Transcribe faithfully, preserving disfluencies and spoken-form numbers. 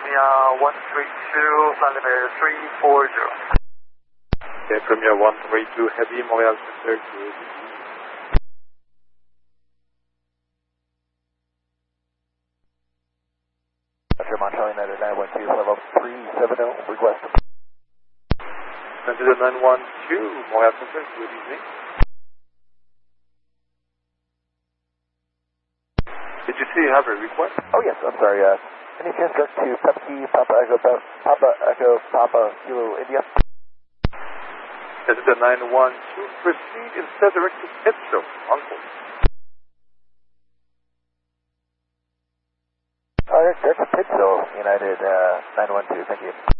Premier one three two, runway three four zero. Okay, Premier one three two, Heavy, Montreal Center, good. Montreal United nine one two, level three seven zero, request. Center nine one two, Montreal Center, good evening. Did you see you have a request? Oh yes, I'm sorry, uh, any chance direct to Pepsi, Papa Echo, Papa Echo, Papa Kilo, India? Center nine one two, proceed instead direct to Pittsfield, Uncle. Alright, direct to Pittsfield, United uh, nine one two, thank you.